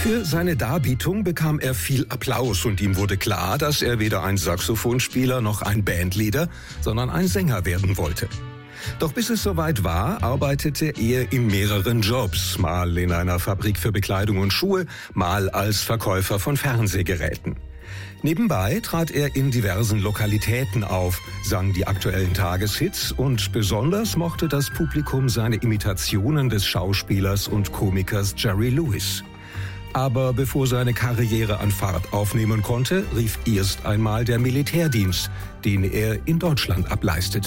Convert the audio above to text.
Für seine Darbietung bekam er viel Applaus und ihm wurde klar, dass er weder ein Saxophonspieler noch ein Bandleader, sondern ein Sänger werden wollte. Doch bis es soweit war, arbeitete er in mehreren Jobs, mal in einer Fabrik für Bekleidung und Schuhe, mal als Verkäufer von Fernsehgeräten. Nebenbei trat er in diversen Lokalitäten auf, sang die aktuellen Tageshits und besonders mochte das Publikum seine Imitationen des Schauspielers und Komikers Jerry Lewis. Aber bevor seine Karriere an Fahrt aufnehmen konnte, rief erst einmal der Militärdienst, den er in Deutschland ableistete.